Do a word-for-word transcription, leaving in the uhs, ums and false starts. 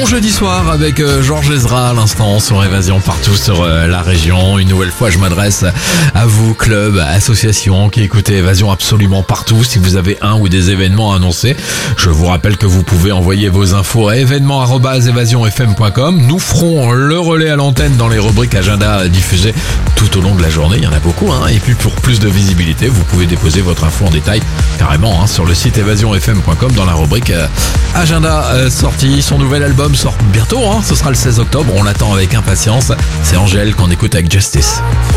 bon jeudi soir avec euh, Georges Ezra à l'instant sur Évasion partout sur euh, la région. Une nouvelle fois, je m'adresse à vous, clubs, associations qui écoutez Évasion absolument partout. Si vous avez un ou des événements à annoncer, je vous rappelle que vous pouvez envoyer vos infos à événements arobase évasion f m point com. Nous ferons le relais à l'antenne dans les rubriques agenda diffusées tout au long de la journée. Il y en a beaucoup, hein. Et puis pour plus de visibilité, vous pouvez déposer votre info en détail carrément hein, sur le site évasion f m point com dans la rubrique euh, agenda euh, sortie. Son nouvel album sort bientôt, hein. Ce sera le seize octobre. On l'attend avec impatience. C'est Angèle qu'on écoute avec Justice.